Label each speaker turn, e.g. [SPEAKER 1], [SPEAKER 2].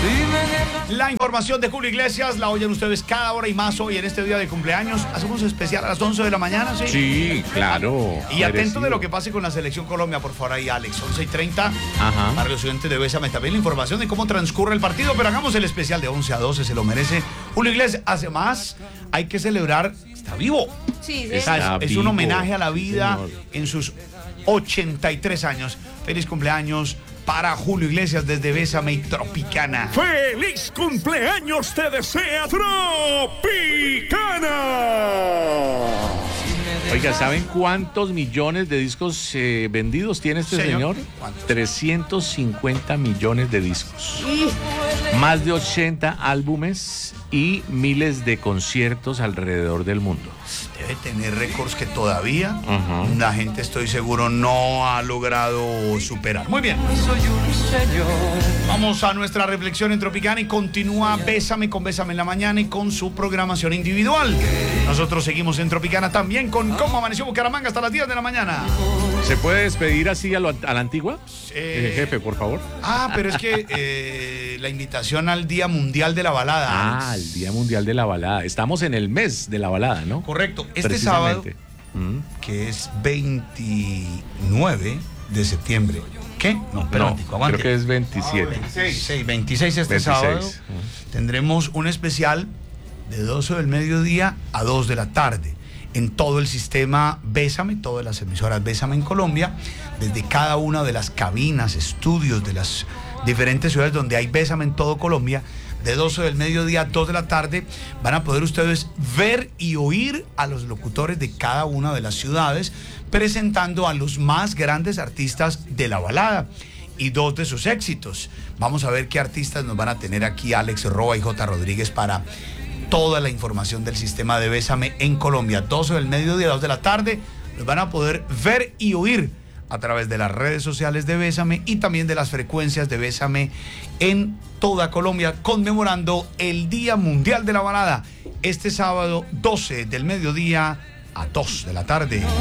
[SPEAKER 1] La información de Julio Iglesias la oyen ustedes cada hora y más hoy en este día de cumpleaños. Hacemos especial a las 11 de la mañana, ¿sí?
[SPEAKER 2] Sí, claro.
[SPEAKER 1] Y atento de lo que pase con la Selección Colombia, por favor, ahí Alex, 11:30.
[SPEAKER 2] Ajá.
[SPEAKER 1] Para los estudiantes de Bésame también la información de cómo transcurre el partido, pero hagamos el especial de 11 a 12, se lo merece Julio Iglesias. Además, hay que celebrar, está vivo.
[SPEAKER 3] Sí,
[SPEAKER 1] Es un
[SPEAKER 2] vivo.
[SPEAKER 1] homenaje a la vida
[SPEAKER 2] Sí,
[SPEAKER 1] en sus 83 años. Feliz cumpleaños para Julio Iglesias desde Bésame y Tropicana.
[SPEAKER 4] ¡Feliz cumpleaños te desea Tropicana!
[SPEAKER 2] Oiga, ¿saben cuántos millones de discos vendidos tiene este señor?
[SPEAKER 1] ¿Cuántos?
[SPEAKER 2] 350 millones de discos. Más de 80 álbumes y miles de conciertos alrededor del mundo.
[SPEAKER 1] Debe tener récords que todavía
[SPEAKER 2] Ajá.
[SPEAKER 1] la gente, estoy seguro, no ha logrado superar. Muy bien. Vamos a nuestra reflexión en Tropicana y continúa Bésame con Bésame en la mañana y con su programación individual. Nosotros seguimos en Tropicana también con Cómo Amaneció Bucaramanga hasta las 10 de la mañana.
[SPEAKER 2] ¿Se puede despedir así a la antigua? Jefe, por favor.
[SPEAKER 1] Pero es que la invitación al Día Mundial de la Balada.
[SPEAKER 2] El Día Mundial de la Balada. Estamos en el mes de la balada, ¿no?
[SPEAKER 1] Correcto. Este sábado,
[SPEAKER 2] Precisamente.
[SPEAKER 1] que es 29 de septiembre. ¿Qué? No, pero
[SPEAKER 2] Creo que es 27.
[SPEAKER 1] 26 este
[SPEAKER 2] 26.
[SPEAKER 1] sábado. Tendremos un especial de 12 del mediodía a 2 de la tarde en todo el sistema Bésame, todas las emisoras Bésame en Colombia, desde cada una de las cabinas, estudios de las diferentes ciudades donde hay Bésame en todo Colombia. De 12 del mediodía a 2 de la tarde van a poder ustedes ver y oír a los locutores de cada una de las ciudades presentando a los más grandes artistas de la balada y dos de sus éxitos. Vamos a ver qué artistas nos van a tener aquí Alex Roa y J. Rodríguez para toda la información del sistema de Bésame en Colombia. 12 del mediodía a 2 de la tarde los van a poder ver y oír a través de las redes sociales de Bésame y también de las frecuencias de Bésame en toda Colombia, conmemorando el Día Mundial de la Balada este sábado 12 del mediodía a 2 de la tarde.